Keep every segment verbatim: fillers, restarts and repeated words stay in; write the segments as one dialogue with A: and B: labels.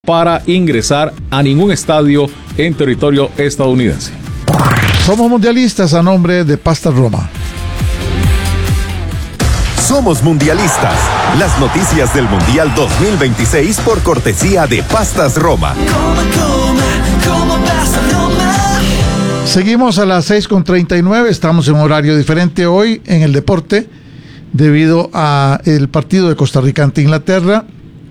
A: para ingresar a ningún estadio en territorio estadounidense.
B: Somos mundialistas a nombre de Pastas Roma.
C: Somos mundialistas. Las noticias del Mundial dos mil veintiséis por cortesía de Pastas Roma.
B: Seguimos a las seis con treinta y nueve. Estamos en un horario diferente hoy en el deporte debido al partido de Costa Rica ante Inglaterra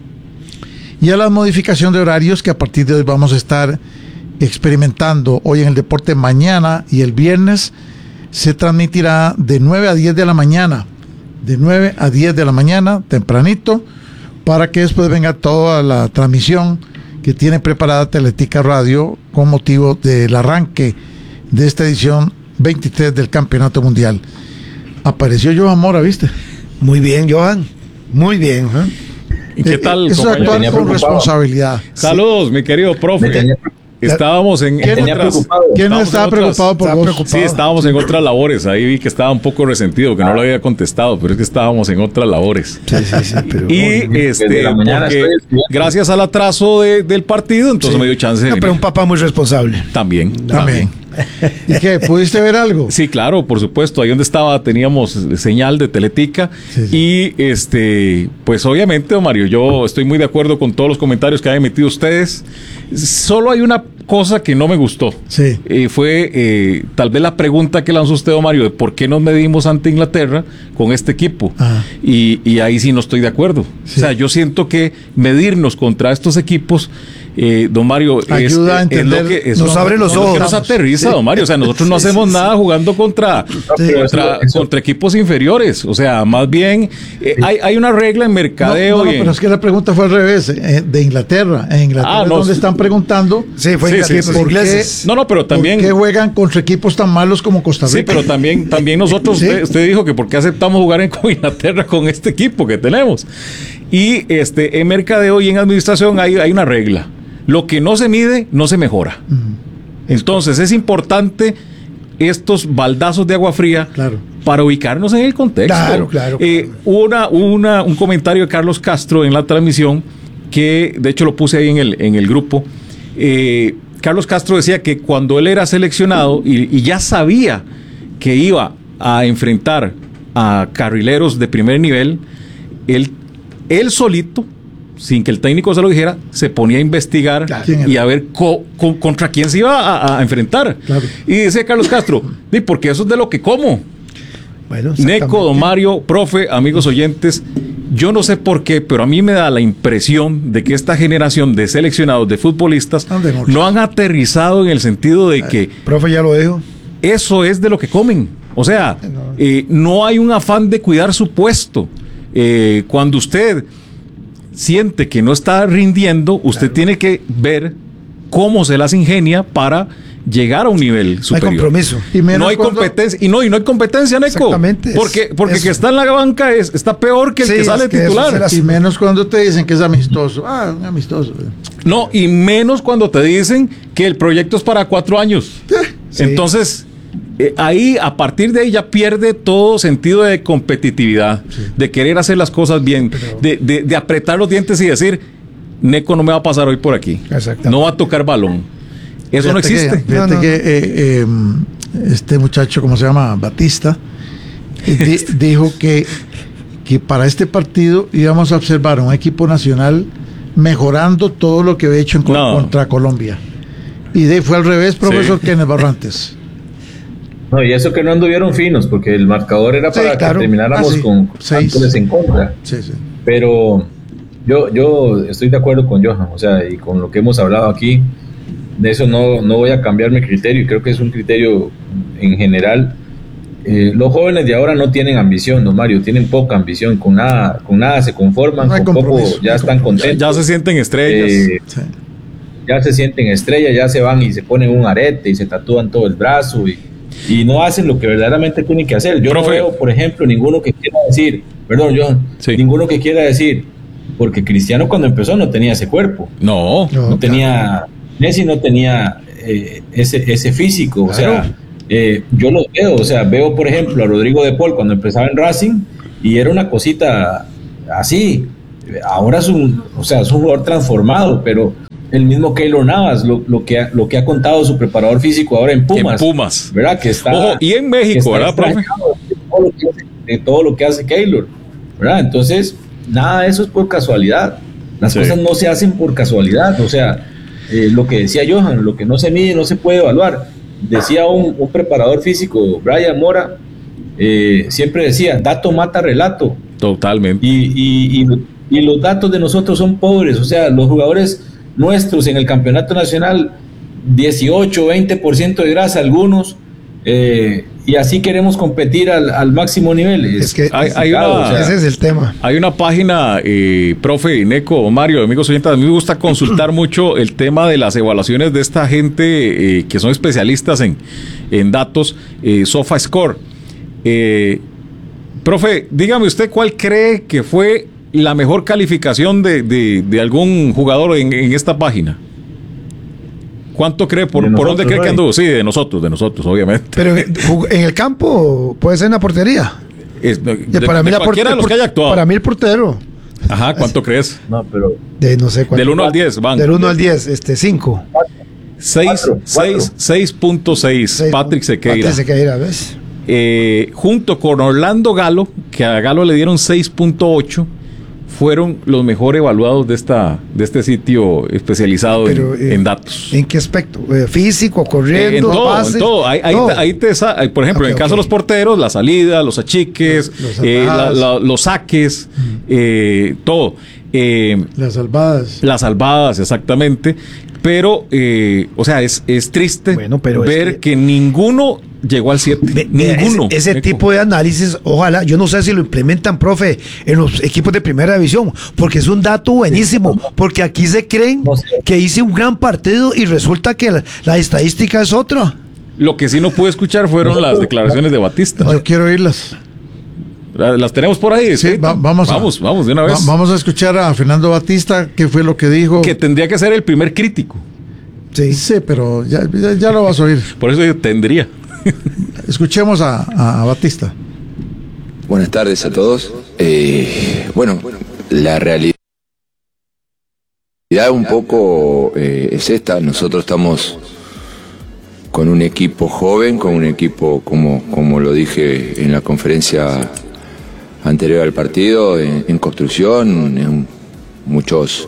B: y a la modificación de horarios que a partir de hoy vamos a estar experimentando. Hoy en el deporte, mañana y el viernes se transmitirá de nueve a diez de la mañana. De nueve a diez de la mañana, tempranito, para que después venga toda la transmisión que tiene preparada Teletica Radio con motivo del arranque de esta edición veintitrés del Campeonato Mundial. Apareció Johan Mora, ¿viste?
D: Muy bien, Johan. Muy bien. ¿eh?
A: ¿Y qué tal,
B: eh, Eso es actuar con responsabilidad.
A: Saludos, sí. Mi querido profe. Estábamos en,
B: ¿Quién,
A: en otras,
B: ¿quién no estaba preocupado por vos?
A: Preocupado. Sí, estábamos en otras labores. Ahí vi que estaba un poco resentido, que no lo había contestado, pero es que estábamos en otras labores.
D: Sí, sí, sí. Pero
A: y bueno, este, porque gracias al atraso de, del partido, entonces sí. me dio chance de
D: no, pero un papá muy responsable.
A: También,
B: también. también. ¿Y qué? ¿Pudiste ver algo?
A: Sí, claro, por supuesto. Ahí donde estaba teníamos señal de Teletica. Sí, sí. Y este, pues obviamente, don Mario, yo estoy muy de acuerdo con todos los comentarios que han emitido ustedes. Solo hay una cosa que no me gustó.
B: Sí.
A: Eh, fue eh, tal vez la pregunta que lanzó usted, don Mario, de por qué nos medimos ante Inglaterra con este equipo. Y, y ahí sí no estoy de acuerdo. Sí. O sea, yo siento que medirnos contra estos equipos, Eh, don Mario,
B: ayuda
A: es,
B: a entender,
A: es lo que, es
D: nos
A: lo,
D: abre los ojos,
A: que nos aterriza,
B: sí.
A: don Mario. O sea, nosotros no hacemos sí, sí, nada sí. jugando contra,
B: sí.
A: contra,
B: eso, eso.
A: contra equipos inferiores. O sea, más bien eh, sí. hay, hay una regla en mercadeo.
B: No, no, no
A: y en...
B: pero es que la pregunta fue al revés, eh, de Inglaterra. En Inglaterra ah, no, es donde sí. están preguntando.
D: Sí, fue
A: sí,
D: Inglaterra,
A: sí,
D: ¿por qué,
A: no, no, pero también.
B: ¿Por qué juegan contra equipos tan malos como Costa Rica?
A: Sí, pero también, también nosotros, sí. usted, usted dijo que por qué aceptamos jugar en con Inglaterra con este equipo que tenemos. Y este en mercadeo y en administración hay, hay una regla. Lo que no se mide, no se mejora. Uh-huh. Entonces, es importante estos baldazos de agua fría
B: claro.
A: para ubicarnos en el contexto.
B: Claro, claro.
A: Eh, una, una, un comentario de Carlos Castro en la transmisión, que de hecho lo puse ahí en el, en el grupo. Eh, Carlos Castro decía que cuando él era seleccionado y, y ya sabía que iba a enfrentar a carrileros de primer nivel, él, él solito, sin que el técnico se lo dijera, se ponía a investigar y a ver co, co, contra quién se iba a, a enfrentar.
B: Claro.
A: Y dice Carlos Castro, porque eso es de lo que como.
B: Bueno,
A: Neco, don Mario, profe, amigos oyentes, yo no sé por qué, pero a mí me da la impresión de que esta generación de seleccionados, de futbolistas, no han aterrizado en el sentido de que...
D: Profe, ya lo dijo.
A: Eso es de lo que comen. O sea, no, eh, no hay un afán de cuidar su puesto. Eh, cuando usted... siente que no está rindiendo, usted claro. tiene que ver cómo se las ingenia para llegar a un nivel superior.
D: No hay compromiso.
A: Y no hay cuando... competencia. Y no, y no hay competencia, Neco.
D: Exactamente.
A: Porque, porque el que está en la banca es, está peor que el
D: sí,
A: que sale
D: que
A: titular.
B: Las... Y menos cuando te dicen que es amistoso. Ah, un amistoso.
A: No, y menos cuando te dicen que el proyecto es para cuatro años. Sí. Entonces... Eh, ahí, a partir de ahí ya pierde todo sentido de competitividad, sí. de querer hacer las cosas bien, Pero... de, de, de apretar los dientes y decir, Neco no me va a pasar hoy por aquí, no va a tocar balón. Eso fíjate no existe.
B: Que, fíjate no, no. que eh, eh, este muchacho, ¿cómo se llama? Batista, di, dijo que, que para este partido íbamos a observar un equipo nacional mejorando todo lo que había hecho en, no. contra Colombia. Y de ahí fue al revés, profesor sí. Kenneth Barrantes.
E: No, y eso que no anduvieron finos, porque el marcador era para sí, claro. que termináramos ah, sí. con goles en contra.
B: Sí, sí.
E: Pero yo, yo estoy de acuerdo con Johan, o sea, y con lo que hemos hablado aquí, de eso no, no voy a cambiar mi criterio, y creo que es un criterio en general. Eh, los jóvenes de ahora no tienen ambición, don Mario, tienen poca ambición, con nada, con nada se conforman, no con poco ya están contentos.
A: Ya, ya se sienten estrellas.
E: Eh, sí. Ya se sienten estrellas, ya se van y se ponen un arete y se tatúan todo el brazo y y no hacen lo que verdaderamente tienen que hacer. Yo Profe. no veo, por ejemplo, ninguno que quiera decir, perdón, John, sí. ninguno que quiera decir, porque Cristiano cuando empezó no tenía ese cuerpo.
A: No.
E: No, no tenía, Messi no tenía eh, ese, ese físico. Claro. O sea, eh, yo lo veo, o sea, veo, por ejemplo, a Rodrigo de Paul cuando empezaba en Racing y era una cosita así. ahora es un, o sea, es un jugador transformado, pero el mismo Keylor Navas, lo, lo, que ha, lo que ha contado su preparador físico ahora en Pumas.
A: En Pumas.
E: ¿Verdad? Que está,
A: Ojo, y en México, ¿verdad, profe?
E: De todo, lo que hace, de todo lo que hace Keylor, ¿verdad? Entonces, nada de eso es por casualidad. Las sí. cosas no se hacen por casualidad. O sea, eh, lo que decía Johan, lo que no se mide no se puede evaluar. Decía un, un preparador físico, Brian Mora, eh, siempre decía, dato mata relato.
A: Totalmente.
E: Y, y, y, y los datos de nosotros son pobres. O sea, los jugadores nuestros en el campeonato nacional, dieciocho, veinte por ciento de grasa algunos, eh, y así queremos competir al, al máximo nivel. Es,
D: es que
A: hay, hay una,
D: o sea, ese es el tema.
A: Hay una página, eh, profe, Neco, Mario, amigos oyentes, a mí me gusta consultar mucho el tema de las evaluaciones de esta gente eh, que son especialistas en, en datos, eh, SofaScore. Eh, profe, dígame usted cuál cree que fue la mejor calificación de, de, de algún jugador en, en esta página. ¿Cuánto cree? ¿Por, ¿por dónde cree que anduvo? Sí, de nosotros, de nosotros, obviamente.
D: Pero en el campo puede ser en la portería.
A: Es, de,
D: de, para
A: de,
D: mí
A: de
D: la
A: cualquiera de los que haya actuado.
D: Para mí el portero.
A: Ajá, ¿cuánto crees?
E: No, pero...
D: De no sé cuánto.
A: Del uno al diez, van.
D: Del uno al diez, este, cinco.
A: seis punto seis, Patrick Sequeira.
D: Patrick Sequeira, ¿ves?
A: Eh, junto con Orlando Galo, que a Galo le dieron seis punto ocho, fueron los mejor evaluados de esta de este sitio especializado Pero, en, eh, en datos.
D: ¿En qué aspecto? Eh, ¿Físico, corriendo,
A: eh, en todo,
D: pases?
A: En todo. Ahí, ahí,
D: todo.
A: Te, ahí te, por ejemplo, okay, en el caso okay. de los porteros, la salida, los achiques, los, los, eh, la, la, los saques, mm. eh, todo. Eh,
B: las salvadas.
A: Las salvadas, exactamente. Pero, eh, o sea, es, es triste
D: bueno, pero
A: ver
D: es
A: que, que ninguno llegó al siete. Ninguno.
D: Ese, ese tipo de análisis, ojalá, yo no sé si lo implementan, profe, en los equipos de primera división, porque es un dato buenísimo, porque aquí se creen que hice un gran partido y resulta que la, la estadística es otra.
A: Lo que sí no pude escuchar fueron las declaraciones de Batista.
B: Yo quiero oírlas.
A: Las tenemos por ahí.
B: Sí, va, vamos, a,
A: vamos, vamos de una vez.
B: Va, vamos a escuchar a Fernando Batista, qué fue lo que dijo.
A: Que tendría que ser el primer crítico.
B: Sí, sí, pero ya, ya, ya lo vas a oír.
A: Por eso yo tendría.
B: Escuchemos a, a, a Batista.
F: Buenas tardes a todos. Eh, bueno, la realidad un poco eh, es esta. Nosotros estamos con un equipo joven, con un equipo, como, como lo dije en la conferencia anterior al partido, en, en construcción, en muchos,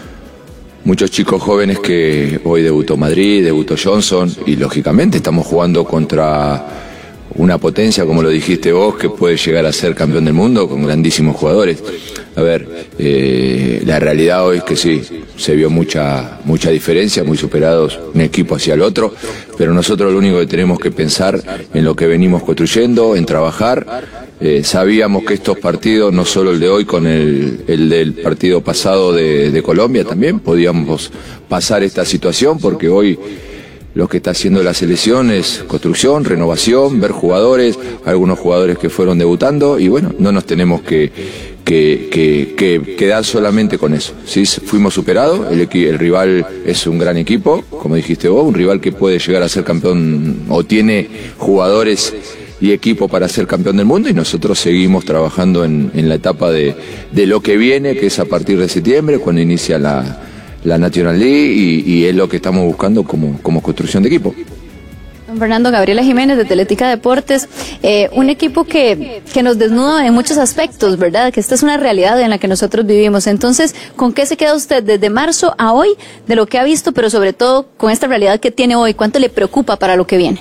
F: muchos chicos jóvenes que hoy debutó Madrid, debutó Johnson, y lógicamente estamos jugando contra una potencia, como lo dijiste vos, que puede llegar a ser campeón del mundo con grandísimos jugadores. A ver, eh, la realidad hoy es que sí, se vio mucha, mucha diferencia, muy superados un equipo hacia el otro, pero nosotros lo único que tenemos que pensar en lo que venimos construyendo, en trabajar. Eh, sabíamos que estos partidos, no solo el de hoy, con el, el del partido pasado de, de Colombia también, podíamos pasar esta situación, porque hoy lo que está haciendo la selección es construcción, renovación, ver jugadores, algunos jugadores que fueron debutando, y bueno, no nos tenemos que, que, que, que quedar solamente con eso. ¿Sí? Fuimos superados, el, el rival es un gran equipo, como dijiste vos, un rival que puede llegar a ser campeón o tiene jugadores y equipo para ser campeón del mundo, y nosotros seguimos trabajando en, en la etapa de, de lo que viene, que es a partir de septiembre, cuando inicia la, la National League, y, y es lo que estamos buscando como, como construcción de equipo.
G: Don Fernando, Gabriela Jiménez de Atlética Deportes, eh, un equipo que, que nos desnuda en muchos aspectos, ¿verdad? Que esta es una realidad en la que nosotros vivimos. Entonces, ¿con qué se queda usted desde marzo a hoy de lo que ha visto, pero sobre todo con esta realidad que tiene hoy? ¿Cuánto le preocupa para lo que viene?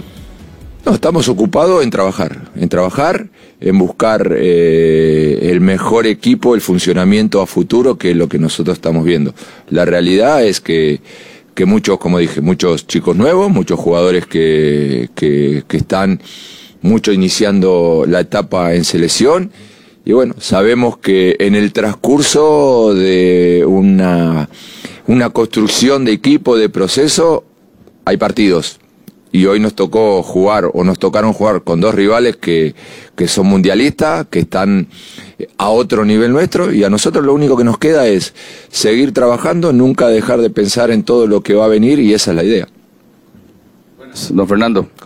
F: No, estamos ocupados en trabajar, en trabajar, en buscar eh, el mejor equipo, el funcionamiento a futuro, que es lo que nosotros estamos viendo. La realidad es que, que muchos, como dije, muchos chicos nuevos, muchos jugadores que, que, que están mucho iniciando la etapa en selección, y bueno, sabemos que en el transcurso de una, una construcción de equipo, de proceso, hay partidos. Y hoy nos tocó jugar, o nos tocaron jugar con dos rivales que, que son mundialistas, que están a otro nivel nuestro, y a nosotros lo único que nos queda es seguir trabajando, nunca dejar de pensar en todo lo que va a venir, y esa es la idea.
H: Don Fernando,
F: ¿cómo le va?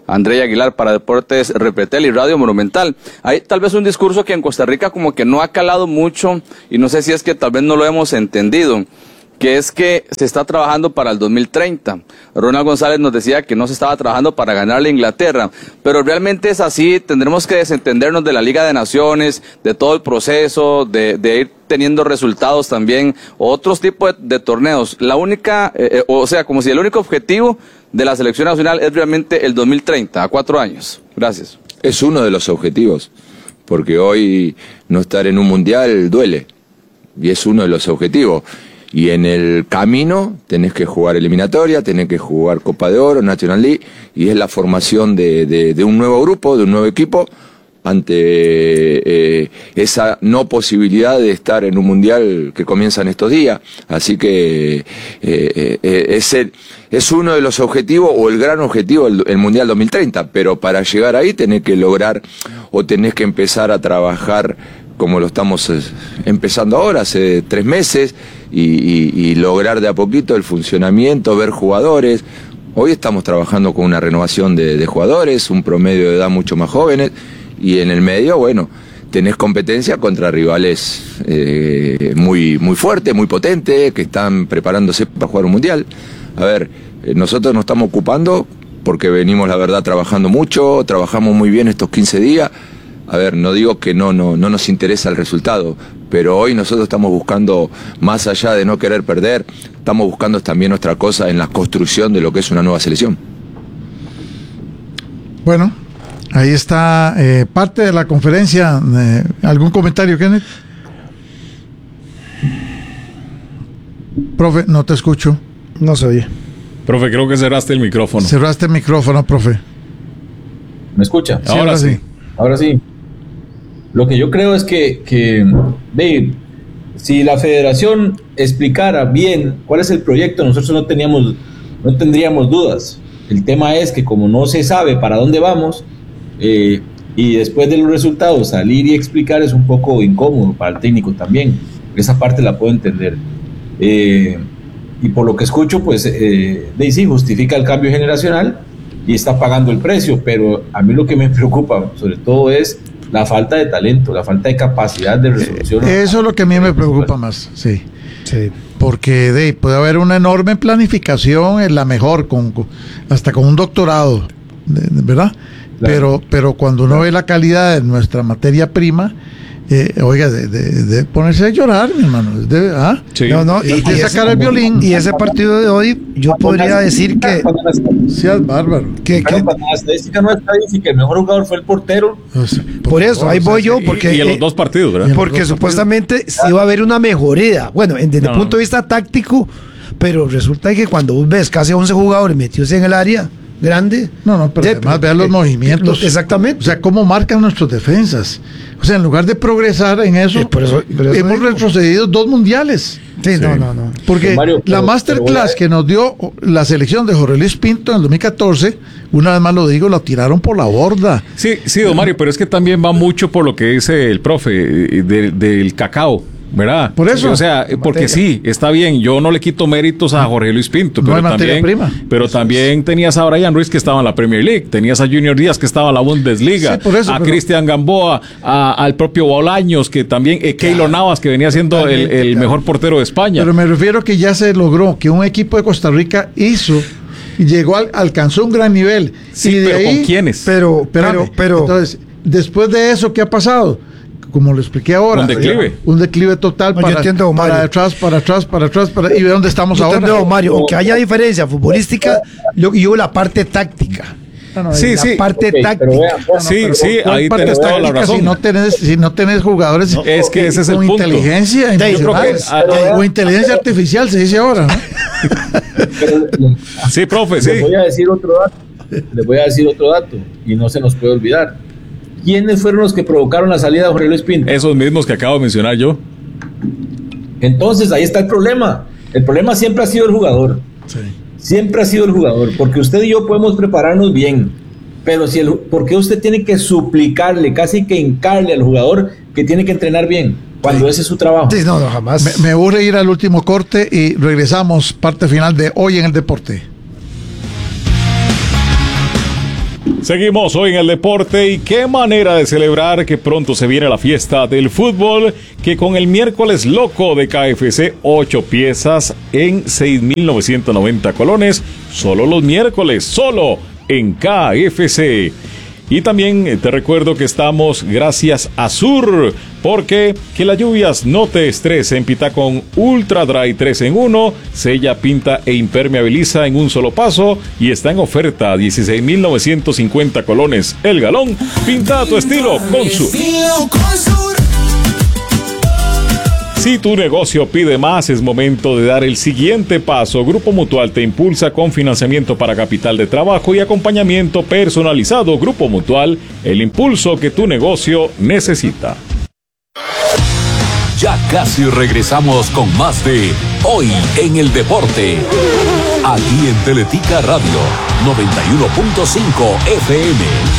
H: André Aguilar para Deportes Repretel y Radio Monumental. Hay tal vez un discurso que en Costa Rica como que no ha calado mucho y no sé si es que tal vez no lo hemos entendido, que es que se está trabajando para el dos mil treinta. Ronald González nos decía que no se estaba trabajando para ganarle a Inglaterra, pero realmente es así. Tendremos que desentendernos de la Liga de Naciones, de todo el proceso, de, de ir teniendo resultados también, otros tipos de, de torneos. La única, eh, o sea, como si el único objetivo de la selección nacional es realmente el dos mil treinta, a cuatro años. Gracias.
F: Es uno de los objetivos, porque hoy no estar en un mundial duele, y es uno de los objetivos. Y en el camino tenés que jugar eliminatoria, tenés que jugar Copa de Oro, National League, y es la formación de, de, de un nuevo grupo, de un nuevo equipo, ante eh, esa no posibilidad de estar en un mundial que comienza en estos días. Así que eh, eh, es, el, es uno de los objetivos, o el gran objetivo, el, el Mundial dos mil treinta, pero para llegar ahí tenés que lograr, o tenés que empezar a trabajar como lo estamos empezando ahora, hace tres meses, y, y, y lograr de a poquito el funcionamiento, ver jugadores. Hoy estamos trabajando con una renovación de, de jugadores, un promedio de edad mucho más jóvenes, y en el medio, bueno, tenés competencia contra rivales eh, muy, muy fuertes, muy potentes, que están preparándose para jugar un mundial. A ver, eh, nosotros nos estamos ocupando porque venimos, la verdad, trabajando mucho, trabajamos muy bien estos quince días. A ver, no digo que no, no, no nos interesa el resultado, pero hoy nosotros estamos buscando, más allá de no querer perder, estamos buscando también nuestra cosa en la construcción de lo que es una nueva selección.
B: Bueno, ahí está eh, parte de la conferencia. Eh, ¿Algún comentario, Kenneth? Profe, no te escucho.
D: No se oye.
A: Profe, creo que cerraste el micrófono.
B: Cerraste el micrófono, profe.
E: ¿Me escucha?
B: Sí, ahora sí.
E: Ahora sí. Lo que yo creo es que, que Dave, si la federación explicara bien cuál es el proyecto, nosotros no teníamos, no tendríamos dudas. El tema es que como no se sabe para dónde vamos, eh, y después de los resultados salir y explicar es un poco incómodo para el técnico también. Esa parte la puedo entender. Eh, y por lo que escucho, pues eh, Dave sí justifica el cambio generacional y está pagando el precio, pero a mí lo que me preocupa sobre todo es la falta de talento, la falta de capacidad de resolución.
B: Eh, eso es lo que a mí me preocupa más, sí.
D: Sí.
B: Porque de, puede haber una enorme planificación, es la mejor, con, con, hasta con un doctorado, de, de, ¿verdad? Claro. Pero, pero cuando uno claro. ve la calidad de nuestra materia prima, Eh, oiga, de, de, de ponerse a llorar, mi hermano. De, ¿ah?
D: Sí. No, no, y, y,
B: y sacar el violín.
D: Y ese partido de hoy, yo podría decir que.
B: Seas bárbaro.
E: Que, que la estadística no está dice que el mejor jugador fue el portero.
B: O sea, por,
D: por eso,
B: favor,
D: ahí voy
B: o sea,
D: yo. Porque,
A: y, y en los dos partidos, ¿verdad?
D: Porque
B: dos
D: supuestamente partidos. sí iba a haber una mejoría. Bueno, desde no. el punto de vista táctico, pero resulta que cuando vos ves casi once jugadores metidos en el área grande.
B: No, no, pero de, además vean los eh, movimientos.
D: Exactamente.
B: O sea, cómo marcan nuestras defensas. O sea, en lugar de progresar en eso, eh, por eso, por eso hemos digo. retrocedido dos mundiales.
D: Sí, sí, no, no, no.
B: Porque Mario, la pero, masterclass pero que nos dio la selección de Jorge Luis Pinto en el dos mil catorce, una vez más lo digo, la tiraron por la borda.
A: Sí, sí, don Mario, pero es que también va mucho por lo que dice el profe de, del cacao. ¿Verdad?
B: Por eso.
A: O sea, porque sí, está bien, yo no le quito méritos a Jorge Luis Pinto, pero,
B: no
A: también,
B: prima.
A: pero también tenías a Brian Ruiz que estaba en la Premier League, tenías a Junior Díaz que estaba en la Bundesliga, sí, eso, a pero... Cristian Gamboa, a, al propio Bolaños, que también, eh, Keylor Navas, que venía siendo el, el claro. mejor portero de España.
B: Pero me refiero que ya se logró, que un equipo de Costa Rica hizo, llegó, al, alcanzó un gran nivel.
A: Sí,
B: y de
A: pero
B: ahí,
A: ¿con quiénes?
B: Pero, pero, pero, entonces, después de eso, ¿qué ha pasado? Como lo expliqué ahora.
A: Un declive.
B: Un declive total.
D: No,
B: para,
D: entiendo,
B: para atrás, para atrás, para atrás, para, y ve dónde estamos
D: yo
B: ahora.
D: Entiendo, Mario, aunque haya diferencia futbolística, yo digo la parte táctica.
B: No, no,
A: sí,
B: la
A: sí.
B: parte
A: Okay,
B: táctica.
A: Vea, no, no, sí, sí, ahí tenés toda la razón.
B: Si no tenés, si no tenés jugadores
A: no, es que ese es el
B: con
A: punto.
B: inteligencia,
A: yo creo que,
B: o uh, inteligencia artificial se dice ahora, ¿no?
E: Pero,
A: sí, profe, sí.
E: Les voy a decir otro dato. Les voy a decir otro dato y no se nos puede olvidar. ¿Quiénes fueron los que provocaron la salida de Jorge Luis Pinto?
A: Esos mismos que acabo de mencionar yo.
E: Entonces, ahí está el problema. El problema siempre ha sido el jugador.
B: Sí.
E: Siempre ha sido el jugador. Porque usted y yo podemos prepararnos bien. Pero si el, ¿por qué usted tiene que suplicarle, casi que hincarle al jugador que tiene que entrenar bien? Cuando sí. ese es su trabajo.
D: Sí, no, no, jamás.
B: Me, me aburre ir al último corte y regresamos, parte final de Hoy en el Deporte.
A: Seguimos hoy en el deporte y qué manera de celebrar que pronto se viene la fiesta del fútbol, que con el miércoles loco de K F C, ocho piezas en seis mil novecientos noventa colones, solo los miércoles, solo en K F C. Y también te recuerdo que estamos gracias a Sur, porque que las lluvias no te estresen. Pinta con Ultra Dry tres en uno, sella, pinta e impermeabiliza en un solo paso y está en oferta dieciséis mil novecientos cincuenta colones el galón. Pinta a tu estilo con Sur. Si tu negocio pide más, es momento de dar el siguiente paso. Grupo Mutual te impulsa con financiamiento para capital de trabajo y acompañamiento personalizado. Grupo Mutual, el impulso que tu negocio necesita.
I: Ya casi regresamos con más de Hoy en el Deporte. Aquí en Teletica Radio, noventa y uno punto cinco F M.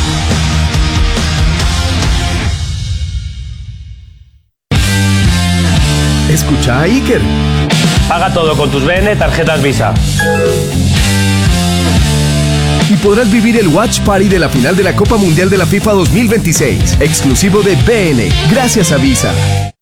J: Escucha a Iker.
K: Paga todo con tus B N tarjetas Visa.
J: Y podrás vivir el Watch Party de la final de la Copa Mundial de la FIFA dos mil veintiséis, exclusivo de B N, gracias a Visa.